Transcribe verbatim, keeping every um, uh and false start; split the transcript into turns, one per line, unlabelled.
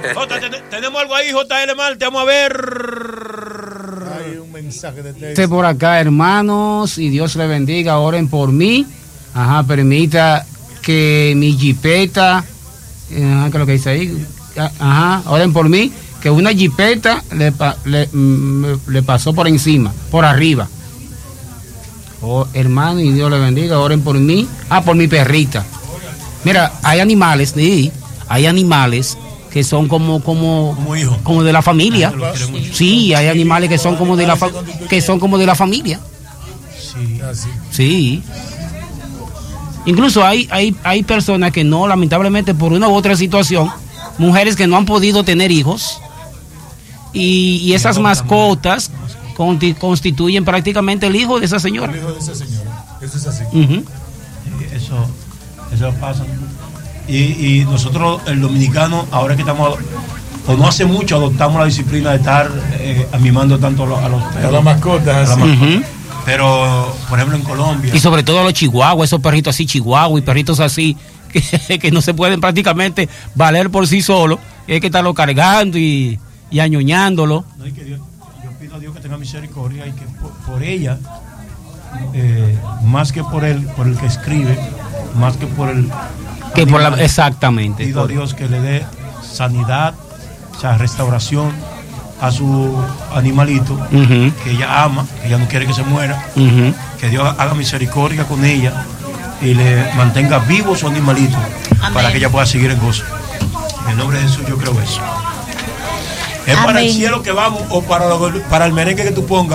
Jota, ten, tenemos algo ahí, J L Marte, vamos a ver.
Hay un mensaje de texto.
Por acá, hermanos, y Dios le bendiga, oren por mí. Ajá, permita que mi jipeta, ajá, ¿qué es lo que dice ahí? Ajá, oren por mí, que una jipeta le, le, le pasó por encima, por arriba. Oh, hermano, y Dios le bendiga, oren por mí. Ah, por mi perrita. Mira, hay animales, sí, hay animales que son como como
como hijos,
como de la familia. Ah, sí, hay animales que son como de la fa que son como de la familia.
Sí.
Sí. Incluso hay hay hay personas que no, lamentablemente por una u otra situación, mujeres que no han podido tener hijos y, y esas mascotas constituyen prácticamente el hijo de esa señora.
El hijo de esa señora. Eso es así.
Uh-huh.
Eso eso pasa. Y, y nosotros, el dominicano, ahora que estamos, o no hace mucho, adoptamos la disciplina de estar eh, mimando tanto a los, a los perros.
A las mascotas.
A la mascota. Uh-huh. Pero, por ejemplo, en Colombia.
Y sobre todo los chihuahuas, esos perritos así, chihuahua y perritos así, que, que no se pueden prácticamente valer por sí solos. Hay que estarlo cargando y, y añoñándolo.
No, y que Dios, yo pido a Dios que tenga misericordia y que por, por ella, eh, más que por él, por el que escribe, más que por el.
Que por la, exactamente.
Pido a Dios que le dé sanidad, o sea, restauración a su animalito, uh-huh. que ella ama, que ella no quiere que se muera, uh-huh. que Dios haga misericordia con ella y le mantenga vivo su animalito. Amén. Para que ella pueda seguir en gozo. En el nombre de Jesús yo creo eso. ¿Es Amén. Para el cielo que vamos o para, lo, para el merengue que tú pongas?